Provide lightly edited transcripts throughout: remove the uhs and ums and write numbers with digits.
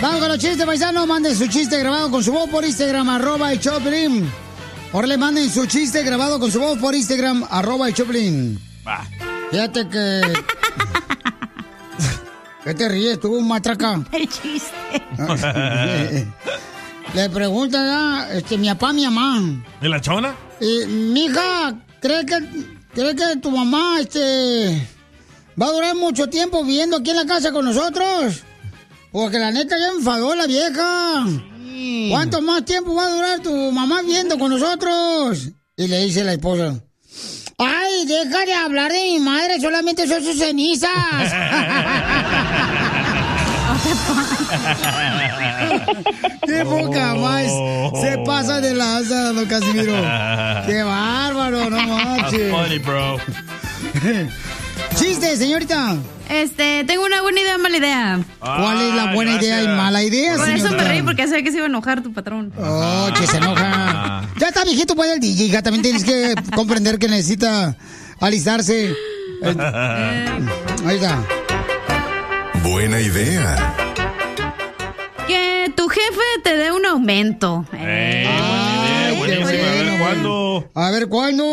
Vamos con los chistes, paisanos. Manden su chiste grabado con su voz por Instagram, @el Choplin. Ahora le manden su chiste grabado con su voz por Instagram, @el Choplin. Va. Fíjate que... ¿Qué te ríes tú, matraca? El chiste. Le pregunta mi papá, mi mamá. ¿Y la chona? Mija, ¿cree que tu mamá va a durar mucho tiempo viviendo aquí en la casa con nosotros? Porque la neta ya enfadó la vieja. Sí. ¿Cuánto más tiempo va a durar tu mamá viviendo con nosotros? Y le dice la esposa: ¡ay, deja de hablar de mi madre! Solamente son sus cenizas. ¡Qué poca más! Se pasa de lanza, don Casimiro. ¡Qué bárbaro! ¡No manches! That's funny, bro. ¡Chiste, señorita! Tengo una buena idea y mala idea. ¿Cuál es la buena idea y mala idea, Por señorita? eso me reí, porque sabía que se iba a enojar tu patrón. ¡Oh, que se enoja! Ya está viejito, pues, el DJ, hija. También tienes que comprender que necesita alistarse. Ahí está. Buena idea. Que tu jefe te dé un aumento. Buenísimo. A ver cuándo. A ver cuándo.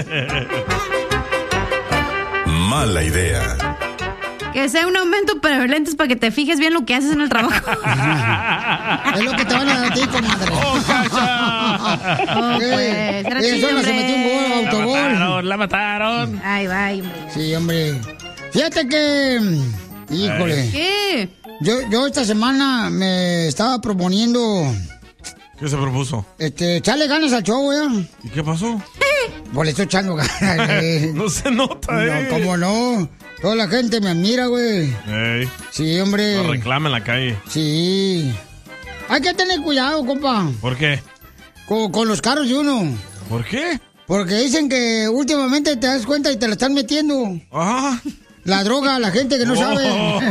Mala idea. Que sea un aumento, pero lentes para que te fijes bien lo que haces en el trabajo. Es lo que te van a dar a ti, comadre. ¡Oh, cacha! Pues, era Eso chile, no se metió un gol, autogol. La mataron. Ay, va, hombre. Sí, hombre. Fíjate que... Híjole. ¿Qué? Yo esta semana me estaba proponiendo... ¿Qué se propuso? Echarle ganas al show, ¿ya? ¿Y qué pasó? Pues le estoy echando ganas, No se nota, No, ¿cómo no? Toda la gente me admira, güey. Sí, hombre. Lo reclama en la calle. Sí. Hay que tener cuidado, compa. ¿Por qué? Con los carros de uno. ¿Por qué? Porque dicen que últimamente te das cuenta y te la están metiendo. Ajá. La droga, la gente que no sabe.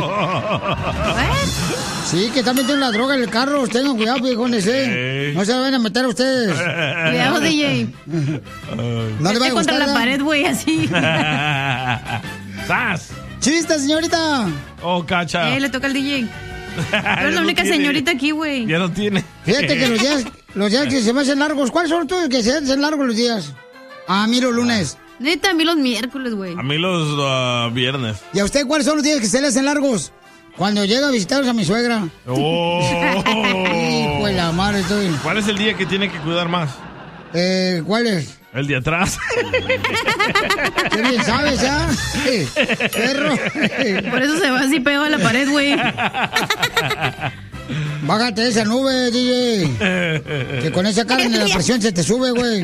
Sí, que están metiendo la droga en el carro. Tengan cuidado, viejones, No se la van a meter a ustedes. Cuidado, DJ. No le va a contra gustar, la pared, güey, así. ¡Sas! ¡Chiste, señorita! ¡Oh, cacha! Le toca al DJ. Eres la única señorita aquí, güey. Ya no tiene. Fíjate que los días que se me hacen largos, ¿cuáles son los que se hacen largos los días? A mí los lunes. Neta, a mí los miércoles, güey. A mí los viernes. ¿Y a usted cuáles son los días que se le hacen largos? Cuando llega a visitarlos a mi suegra. ¡Oh! Hijo de la madre, estoy... ¿Cuál es el día que tiene que cuidar más? ¿Cuál es? El de atrás. ¿Qué bien sabes, ya? Perro. Por eso se va así pegado a la pared, güey. Bájate de esa nube, DJ. Que con esa carne la presión se te sube, güey.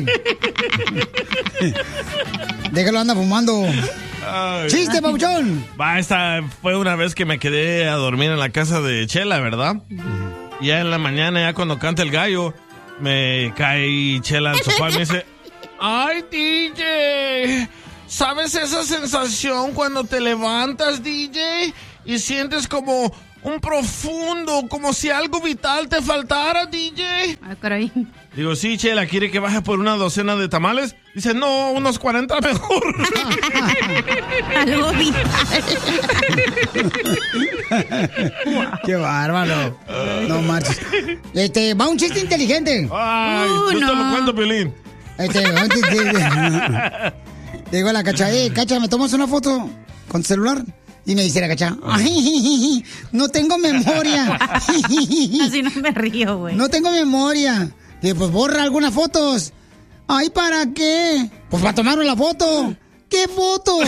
Déjalo, anda fumando. Ay. ¡Chiste, papuchón! Esta fue una vez que me quedé a dormir en la casa de Chela, ¿verdad? Y ya en la mañana, ya cuando canta el gallo, me cae Chela al sofá y me dice: ¡ay, DJ! ¿Sabes esa sensación cuando te levantas, DJ? Y sientes como un profundo, como si algo vital te faltara, DJ. Ah, caray. Digo, sí, Chela, ¿quiere que baje por una docena de tamales? Dice, no, unos 40 mejor. Algo vital. ¡Qué bárbaro! No marches. Va un chiste inteligente. Ay, yo te lo cuento, Piolín. Digo a la Cacha, Cacha, ¿me tomas una foto con tu celular? Y me dice la Cacha, ay, no tengo memoria. Así no me río, güey. No tengo memoria. Digo, pues borra algunas fotos. Ay, ¿para qué? Pues para tomar la foto. ¿Qué foto?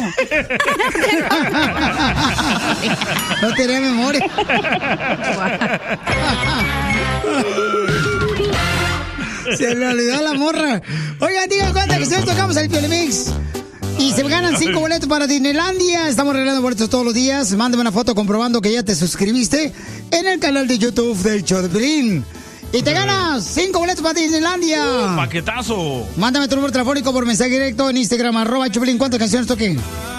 No tenía memoria. Se le olvidó la morra. Oigan, digan cuenta que si nos tocamos el Piolimix y se ganan 5 boletos para Disneylandia. Estamos regalando boletos todos los días. Mándame una foto comprobando que ya te suscribiste en el canal de YouTube del show de Piolín. Y te ganas 5 boletos para Disneylandia. ¡Paquetazo! Mándame tu número telefónico por mensaje directo en Instagram, @Choplin. ¿Cuántas canciones toqué?